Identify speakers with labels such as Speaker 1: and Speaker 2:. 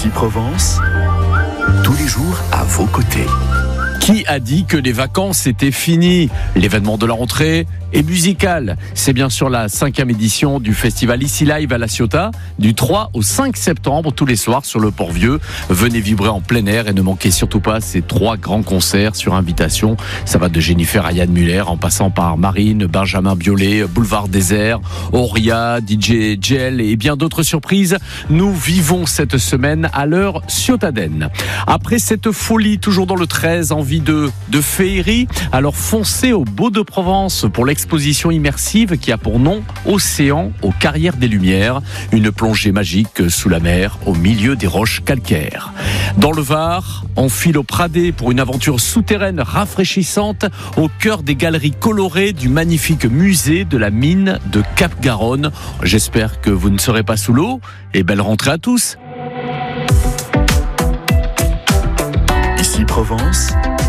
Speaker 1: Ici Provence, tous les jours à vos côtés.
Speaker 2: Qui a dit que les vacances étaient finies ? L'événement de la rentrée est musical. C'est bien sûr la 5e édition du festival Ici Live à La Ciotat, du 3 au 5 septembre, tous les soirs sur le Port-Vieux. Venez vibrer en plein air et ne manquez surtout pas ces 3 grands concerts sur invitation. Ça va de Jennifer à Yann Muller, en passant par Marine, Benjamin Biolay, Boulevard Désert, Auria, DJ Gel et bien d'autres surprises. Nous vivons cette semaine à l'heure ciotadenne. Après cette folie, toujours dans le 13, envie de féerie, alors foncez au Beau de Provence pour l'exposition immersive qui a pour nom Océan aux Carrières des Lumières, une plongée magique sous la mer au milieu des roches calcaires. Dans le Var, on file au Pradé pour une aventure souterraine rafraîchissante au cœur des galeries colorées du magnifique musée de la mine de Cap-Garonne. J'espère que vous ne serez pas sous l'eau et belle rentrée à tous.
Speaker 1: Ici Provence,